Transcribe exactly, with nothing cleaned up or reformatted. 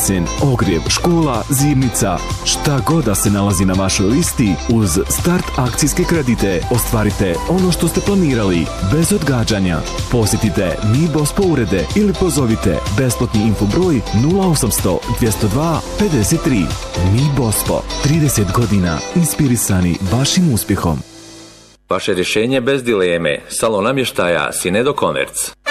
jesen, ogrjev, škola, zimnica, šta god da se nalazi na vašoj listi, uz Start akcijske kredite ostvarite ono što ste planirali, bez odgađanja. Posjetite Mi Bospo urede ili pozovite besplatni info broj nula osamsto dvjesto dva pedeset tri. Mi Bospo, trideset godina inspirisani vašim uspjehom. Vaše rješenje bez dileme. Salon namještaja Sinedo Komerc.